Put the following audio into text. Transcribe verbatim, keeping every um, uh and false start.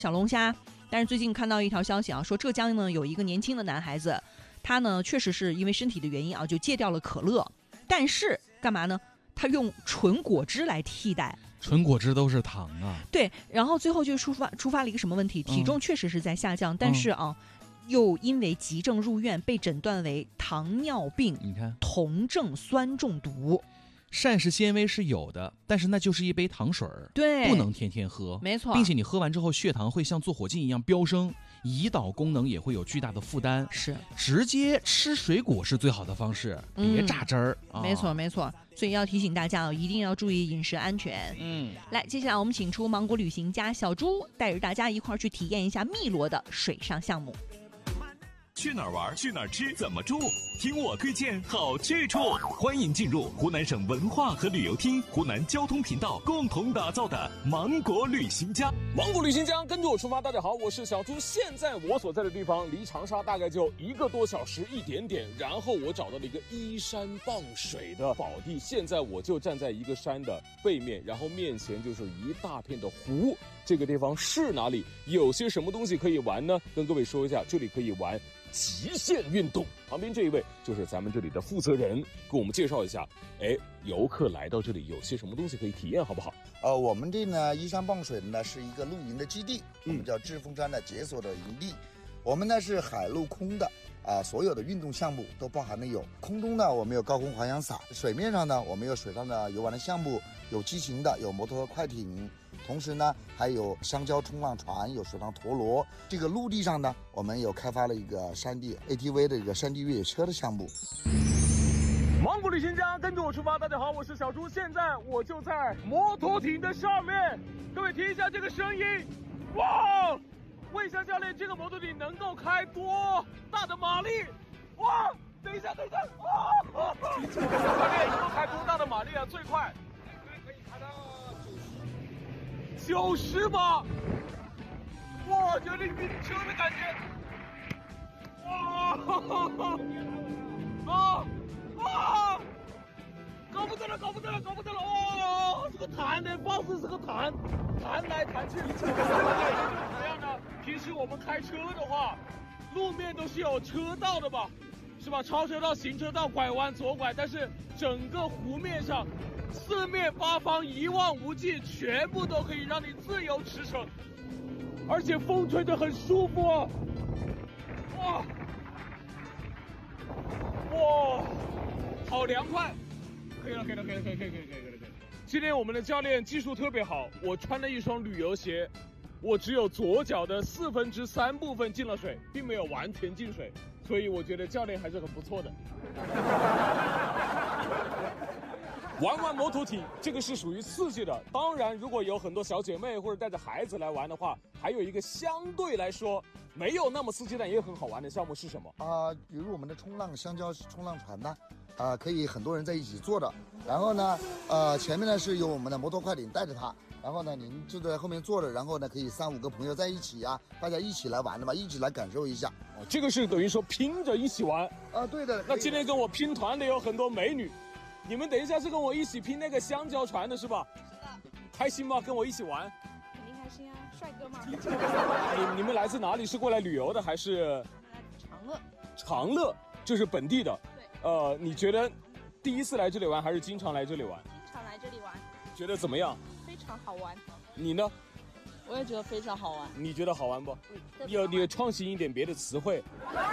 小龙虾。但是最近看到一条消息啊，说浙江呢有一个年轻的男孩子，他呢确实是因为身体的原因啊，就戒掉了可乐，但是干嘛呢？他用纯果汁来替代。 纯果汁都是糖啊。 对，然后最后就触发触发了一个什么问题？体重确实是在下降，嗯、但是啊。嗯又因为急症入院，被诊断为糖尿病， 你看酮症酸中毒。 膳食纤维是有的，但是那就是一杯糖水儿， 对， 不能天天喝， 没错， 并且你喝完之后血糖会像做火箭一样飙升，胰岛功能也会有巨大的负担。 是， 直接吃水果是最好的方式，嗯、别榨汁儿、啊。 没错没错，所以要提醒大家哦，一定要注意饮食安全。 嗯， 来，接下来我们请出芒果旅行家小猪，带着大家一块儿去体验一下汨罗的水上项目。 去哪儿玩？去哪儿吃？怎么住？听我推荐好去处。欢迎进入湖南省文化和旅游厅、湖南交通频道共同打造的芒果旅行家。 芒果旅行家，跟着我出发。大家好，我是小猪。现在我所在的地方离长沙大概就一个多小时一点点。然后我找到了一个依山傍水的宝地。现在我就站在一个山的背面，然后面前就是一大片的湖。这个地方是哪里？有些什么东西可以玩呢？跟各位说一下，这里可以玩极限运动。旁边这一位就是咱们这里的负责人，给我们介绍一下，哎，游客来到这里有些什么东西可以体验，好不好？ 呃，我们这呢依山傍水的呢是一个露营的基地，我们叫志峰山的解锁的营地。我们呢是海陆空的啊、呃，所有的运动项目都包含了有空中呢，我们有高空滑翔伞；水面上呢，我们有水上的游玩的项目，有机型的，有摩托快艇。同时呢，还有香蕉冲浪船，有水上陀螺。这个陆地上呢，我们有开发了一个山地 A T V 的一个山地越野车的项目。 芒果旅行家，跟着我出发。大家好，我是小猪，现在我就在摩托艇的上面。各位听一下这个声音，哇！问一下教练，这个摩托艇能够开多大的马力？哇！等一下，等一下，哇！教练能够开多大的马力啊？最快可以开到九十码，哇，有点晕车的感觉，哇，啊啊，搞不得了，搞不得了，搞不得了，哇，这个弹的方式是个弹，弹来弹去，这个感觉就是怎么样呢？平时我们开车的话，路面都是有车道的吧，是吧？超车道、行车道、拐弯、左拐，但是整个湖面上。四面八方一望无际，全部都可以让你自由驰骋，而且风吹得很舒服啊！哇哇，好凉快！可以了，可以了，可以了，可以，可以，可以，可以，可以，可以。今天我们的教练技术特别好，我穿了一双旅游鞋，我只有左脚的四分之三部分进了水，并没有完全进水，所以我觉得教练还是很不错的。玩玩摩托艇，这个是属于刺激的。当然，如果有很多小姐妹或者带着孩子来玩的话，还有一个相对来说没有那么刺激但也很好玩的项目是什么啊、呃？比如我们的冲浪香蕉冲浪船呢，啊、呃，可以很多人在一起坐的。然后呢，呃，前面呢是有我们的摩托快艇带着它，然后呢您就在后面坐着，然后呢可以三五个朋友在一起呀、啊，大家一起来玩的嘛，一起来感受一下。 哦，这个是等于说拼着一起玩啊？对的。 那今天跟我拼团的有很多美女。你们等一下是跟我一起拼那个香蕉船的是吧？ 是的。 开心吗？跟我一起玩？ 肯定开心啊，帅哥嘛。 你你们来自哪里？是过来旅游的还是？ 长乐。 长乐就是本地的。 对。 呃，你觉得第一次来这里玩还是经常来这里玩？ 经常来这里玩。 觉得怎么样？ 非常好玩。 你呢？ 我也觉得非常好玩。 你觉得好玩不？你有你有创新一点别的词汇。